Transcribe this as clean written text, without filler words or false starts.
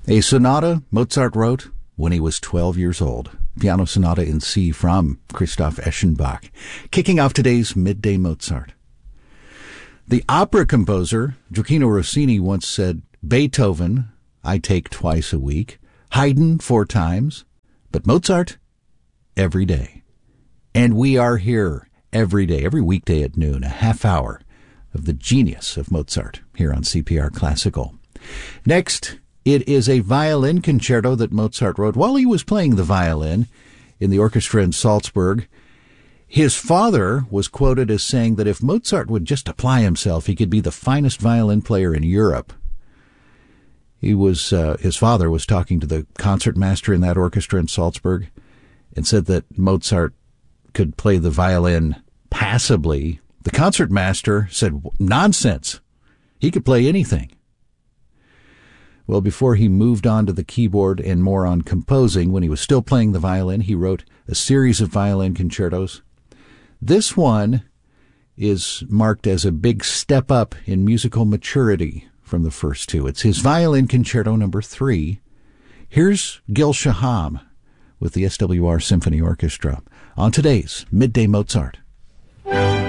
A sonata Mozart wrote when he was 12 years old. Piano Sonata in C from Christoph Eschenbach. Kicking off today's Midday Mozart. The opera composer Gioacchino Rossini once said, Beethoven, I take twice a week, Haydn 4 times, but Mozart, every day. And we are here every day, every weekday at noon, a half hour of the genius of Mozart here on CPR Classical. Next, it is a violin concerto that Mozart wrote while he was playing the violin in the orchestra in Salzburg. His father was quoted as saying that if Mozart would just apply himself, he could be the finest violin player in Europe. His father was talking to the concertmaster in that orchestra in Salzburg and said that Mozart could play the violin passably. The concertmaster said, nonsense. He could play anything. Well, before he moved on to the keyboard and more on composing, when he was still playing the violin, he wrote a series of violin concertos. This one is marked as a big step up in musical maturity from the first two. It's his Violin Concerto No. 3. Here's Gil Shaham with the SWR Symphony Orchestra on today's Midday Mozart.